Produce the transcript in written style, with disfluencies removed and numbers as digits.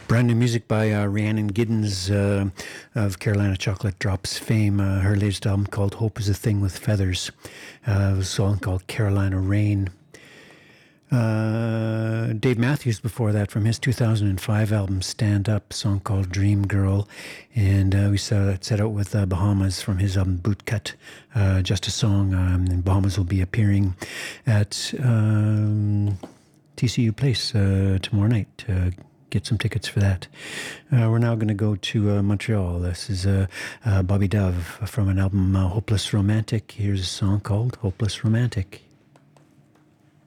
Brand new music by Rhiannon Giddens of Carolina Chocolate Drops fame. Her latest album called Hope is a Thing with Feathers. A song called Carolina Rain. Dave Matthews before that from his 2005 album Stand Up, a song called Dream Girl. And we set out with Bahamas from his album Bootcut, just a song. And Bahamas will be appearing at TCU Place tomorrow night. Get some tickets for that. We're now going to go to Montreal. This is Bobby Dove from an album Hopeless Romantic. Here's a song called Hopeless Romantic.